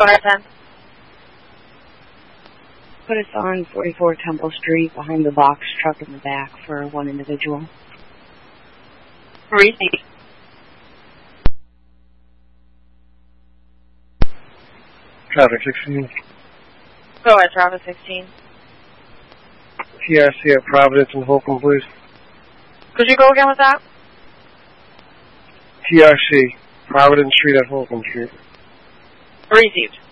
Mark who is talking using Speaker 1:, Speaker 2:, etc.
Speaker 1: ahead, 10.
Speaker 2: Put us on 44 Temple Street behind the box truck in the back for one individual.
Speaker 1: Receive.
Speaker 3: Traffic 16.
Speaker 1: Go ahead, traffic 16.
Speaker 3: TRC at Providence and Holcomb, please.
Speaker 1: Could you go again with that?
Speaker 3: TRC, Providence Street at Holcomb Street.
Speaker 1: Received.